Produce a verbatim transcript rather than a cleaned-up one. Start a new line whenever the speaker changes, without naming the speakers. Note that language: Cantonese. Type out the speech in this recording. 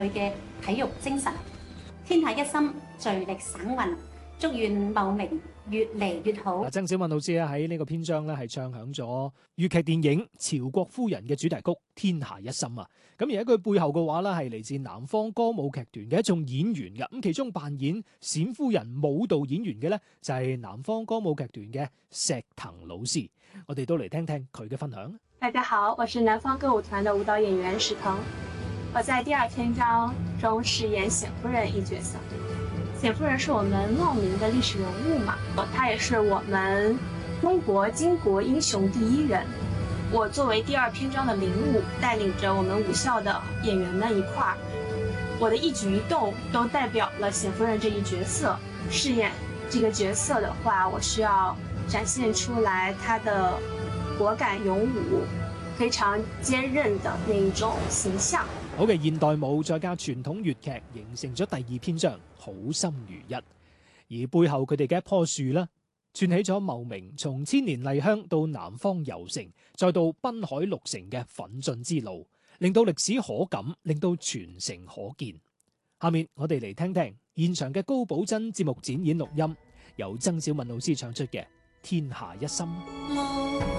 佢嘅體育精神，天下一心，聚力省運。祝願茂名越嚟越好。
曾小敏老師咧喺呢個篇章咧係唱響咗粵劇電影《朝國夫人》嘅主題曲《天下一心》啊。咁而喺佢背後嘅話咧係嚟自南方歌舞劇團嘅一眾演員嘅。咁其中扮演冼夫人舞蹈演員嘅咧就係南方歌舞劇團嘅石騰老師。我哋都嚟聽聽佢嘅分享。
大家好，我是南方歌舞團的舞蹈演員石騰。我在第二篇章中飾演冼夫人一角色。冼夫人是我們茂名的歷史人物嘛，她也是我們中國巾幗英雄第一人。我作為第二篇章的領舞，帶領着我們舞校的演員們一塊兒，我的一舉一動都代表了冼夫人這一角色。飾演這個角色的話，我需要展現出來她的果敢勇武、非常堅韌的那一種形象。
好嘅現代舞再加傳統粵劇，形成咗第二篇章好心如一。而背後佢哋嘅一棵樹啦，串起咗茂名從千年麗香到南方遊城，再到濱海六城嘅奮進之路，令到歷史可感，令到傳承可見。下面我哋嚟聽聽現場嘅高寶珍節目展演錄音，由曾小敏老師唱出嘅《天下一心》。